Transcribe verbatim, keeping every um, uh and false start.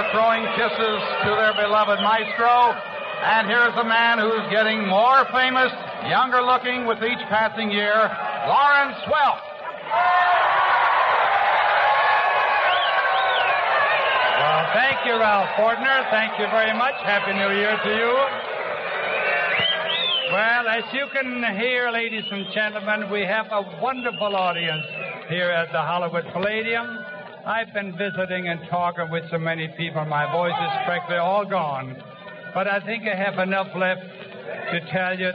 throwing kisses to their beloved maestro. And here's a man who's getting more famous, younger looking with each passing year, Lawrence Welk. Well, thank you, Ralph Fortner. Thank you very much. Happy New Year to you. Well, as you can hear, ladies and gentlemen, we have a wonderful audience here at the Hollywood Palladium. I've been visiting and talking with so many people. My voice is practically all gone. But I think I have enough left to tell you